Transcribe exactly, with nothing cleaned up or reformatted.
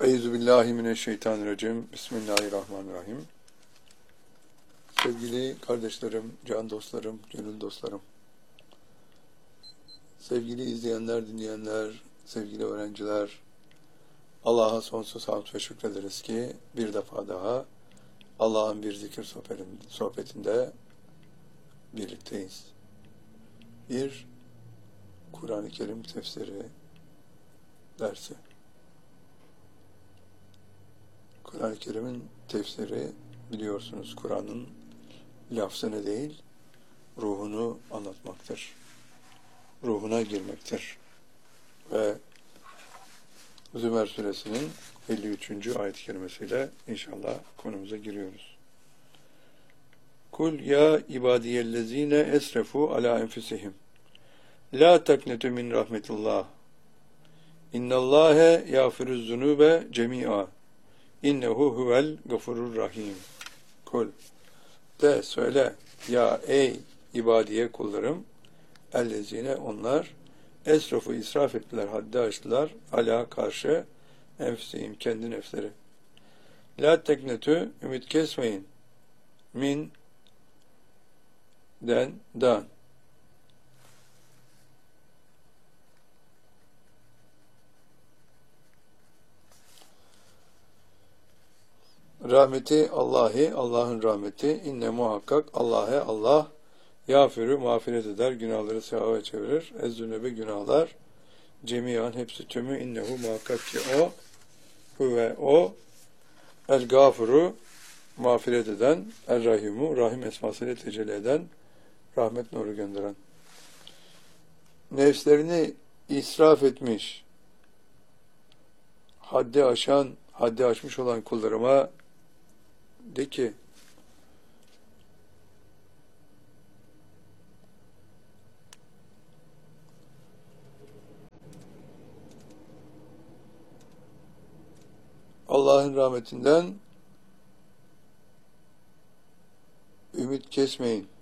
Euzubillahimineşşeytanirracim. Bismillahirrahmanirrahim. Sevgili kardeşlerim, can dostlarım, gönül dostlarım, sevgili izleyenler, dinleyenler, sevgili öğrenciler, Allah'a sonsuz hamd ve şükrederiz ki bir defa daha Allah'ın bir zikir sohbetinde birlikteyiz. Bir Kur'an-ı Kerim tefsiri dersi. Kur'an-ı Kerim'in tefsiri, biliyorsunuz, Kur'an'ın lafzını değil, ruhunu anlatmaktır. Ruhuna girmektir. Ve Zümer suresinin elli üçüncü ayet-i kerimesiyle inşallah konumuza giriyoruz. Kul ya ibadiyellezine esrefu ala enfusihim la taknetu min rahmetillah innallâhe yâfiruz zunûbe cemî'a innehu huvel gafurur rahim. Kul, de, söyle, ya ey ibadiye kullarım, ellezine, onlar, esrafu, israf ettiler, haddi aştılar, ala, karşı, enfusihim, kendi nefsleri. La teknetü, ümit kesmeyin, min, den, dan. Rahmeti Allahi, Allah'ın rahmeti, inne muhakkak Allah'e, Allah yağfirü, mağfiret eder, günahları sevaba çevirir, ezzünübe, günahlar, cemiyan, hepsi tümü, innehu, muhakkak ki o, huve, o, el gafuru, mağfiret eden, el rahimu, rahim esmasıyla tecelli eden, rahmet nuru gönderen. Nefslerini israf etmiş, haddi aşan, haddi aşmış olan kullarıma de ki, Allah'ın rahmetinden ümit kesmeyin.